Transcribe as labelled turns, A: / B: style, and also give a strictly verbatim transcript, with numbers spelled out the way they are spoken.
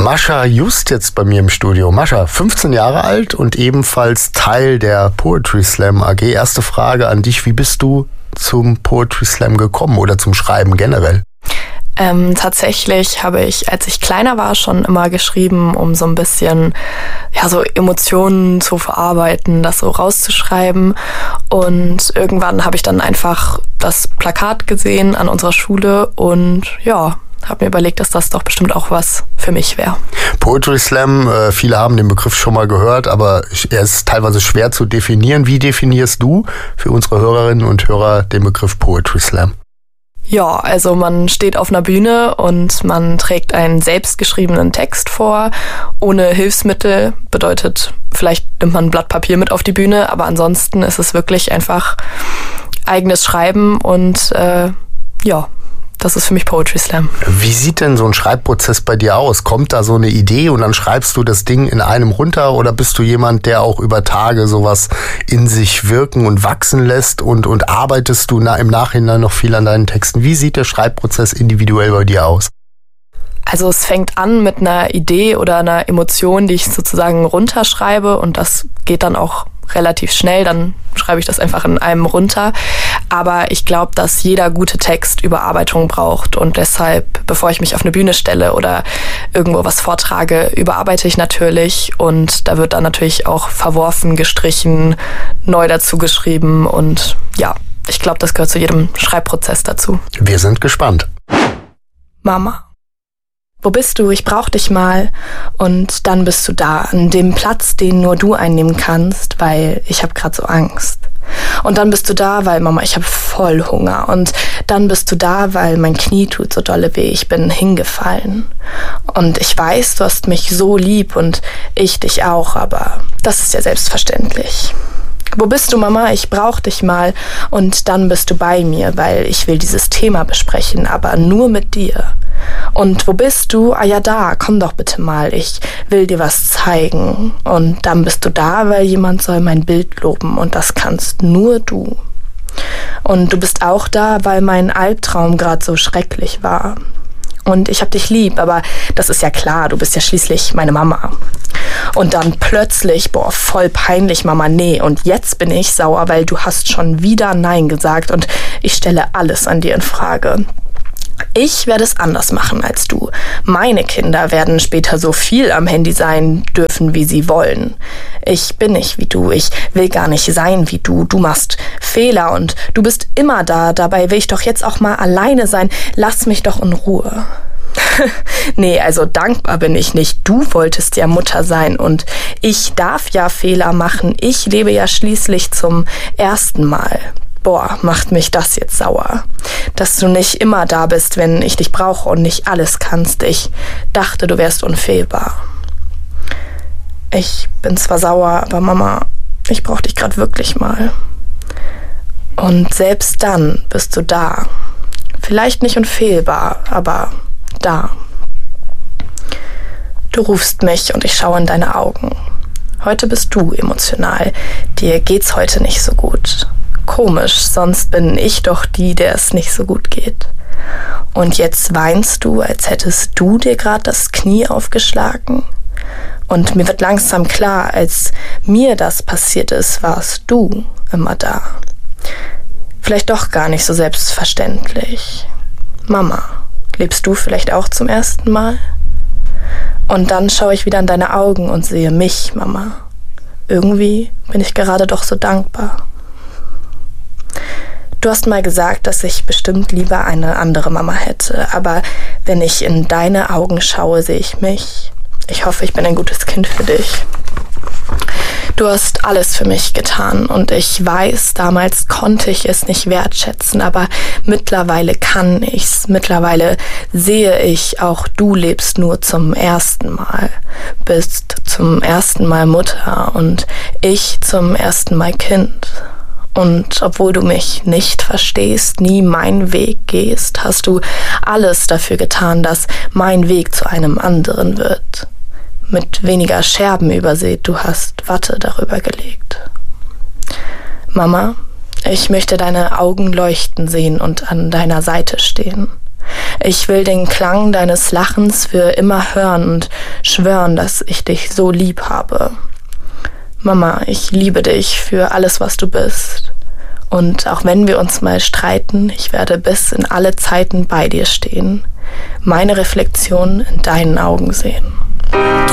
A: Mascha Just jetzt bei mir im Studio. Mascha, fünfzehn Jahre alt und ebenfalls Teil der Poetry Slam A G. Erste Frage an dich, wie bist du zum Poetry Slam gekommen oder zum Schreiben generell?
B: Ähm, tatsächlich habe ich, als ich kleiner war, schon immer geschrieben, um so ein bisschen, ja, so Emotionen zu verarbeiten, das so rauszuschreiben. Und irgendwann habe ich dann einfach das Plakat gesehen an unserer Schule und ja, habe mir überlegt, dass das doch bestimmt auch was für mich wäre.
A: Poetry Slam, äh, viele haben den Begriff schon mal gehört, aber er ist teilweise schwer zu definieren. Wie definierst du für unsere Hörerinnen und Hörer den Begriff Poetry Slam?
B: Ja, also man steht auf einer Bühne und man trägt einen selbstgeschriebenen Text vor, ohne Hilfsmittel. Bedeutet, vielleicht nimmt man ein Blatt Papier mit auf die Bühne, aber ansonsten ist es wirklich einfach eigenes Schreiben und äh, ja, das ist für mich Poetry Slam.
A: Wie sieht denn so ein Schreibprozess bei dir aus? Kommt da so eine Idee und dann schreibst du das Ding in einem runter oder bist du jemand, der auch über Tage sowas in sich wirken und wachsen lässt und, und arbeitest du na, im Nachhinein noch viel an deinen Texten? Wie sieht der Schreibprozess individuell bei dir aus?
B: Also es fängt an mit einer Idee oder einer Emotion, die ich sozusagen runterschreibe und das geht dann auch relativ schnell, dann schreibe ich das einfach in einem runter. Aber ich glaube, dass jeder gute Text Überarbeitung braucht und deshalb, bevor ich mich auf eine Bühne stelle oder irgendwo was vortrage, überarbeite ich natürlich und da wird dann natürlich auch verworfen, gestrichen, neu dazu geschrieben und ja, ich glaube, das gehört zu jedem Schreibprozess dazu.
A: Wir sind gespannt.
B: Mama. Wo bist du? Ich brauch dich mal. Und dann bist du da, an dem Platz, den nur du einnehmen kannst, weil ich hab grad so Angst. Und dann bist du da, weil Mama, ich hab voll Hunger. Und dann bist du da, weil mein Knie tut so dolle weh, ich bin hingefallen. Und ich weiß, du hast mich so lieb und ich dich auch, aber das ist ja selbstverständlich. Wo bist du, Mama? Ich brauch dich mal. Und dann bist du bei mir, weil ich will dieses Thema besprechen, aber nur mit dir. Und wo bist du? Ah ja, da, komm doch bitte mal, ich will dir was zeigen. Und dann bist du da, weil jemand soll mein Bild loben und das kannst nur du. Und du bist auch da, weil mein Albtraum gerade so schrecklich war. Und ich hab dich lieb, aber das ist ja klar, du bist ja schließlich meine Mama. Und dann plötzlich, boah, voll peinlich, Mama, nee, und jetzt bin ich sauer, weil du hast schon wieder Nein gesagt und ich stelle alles an dir in Frage. Ich werde es anders machen als du. Meine Kinder werden später so viel am Handy sein dürfen, wie sie wollen. Ich bin nicht wie du, ich will gar nicht sein wie du. Du machst Fehler und du bist immer da. Dabei will ich doch jetzt auch mal alleine sein. Lass mich doch in Ruhe. Nee, also dankbar bin ich nicht. Du wolltest ja Mutter sein und ich darf ja Fehler machen. Ich lebe ja schließlich zum ersten Mal. Boah, macht mich das jetzt sauer. Dass du nicht immer da bist, wenn ich dich brauche und nicht alles kannst. Ich dachte, du wärst unfehlbar. Ich bin zwar sauer, aber Mama, ich brauch dich gerade wirklich mal. Und selbst dann bist du da. Vielleicht nicht unfehlbar, aber da. Du rufst mich und ich schaue in deine Augen. Heute bist du emotional. Dir geht's heute nicht so gut. Komisch, sonst bin ich doch die, der es nicht so gut geht. Und jetzt weinst du, als hättest du dir gerade das Knie aufgeschlagen. Und mir wird langsam klar, als mir das passiert ist, warst du immer da. Vielleicht doch gar nicht so selbstverständlich. Mama, lebst du vielleicht auch zum ersten Mal? Und dann schaue ich wieder in deine Augen und sehe mich, Mama. Irgendwie bin ich gerade doch so dankbar. Du hast mal gesagt, dass ich bestimmt lieber eine andere Mama hätte, aber wenn ich in deine Augen schaue, sehe ich mich. Ich hoffe, ich bin ein gutes Kind für dich. Du hast alles für mich getan und ich weiß, damals konnte ich es nicht wertschätzen, aber mittlerweile kann ich's. Mittlerweile sehe ich, auch du lebst nur zum ersten Mal, bist zum ersten Mal Mutter und ich zum ersten Mal Kind. Und obwohl du mich nicht verstehst, nie meinen Weg gehst, hast du alles dafür getan, dass mein Weg zu einem anderen wird. Mit weniger Scherben übersät, du hast Watte darüber gelegt. Mama, ich möchte deine Augen leuchten sehen und an deiner Seite stehen. Ich will den Klang deines Lachens für immer hören und schwören, dass ich dich so lieb habe. Mama, ich liebe dich für alles, was du bist. Und auch wenn wir uns mal streiten, ich werde bis in alle Zeiten bei dir stehen, meine Reflexion in deinen Augen sehen.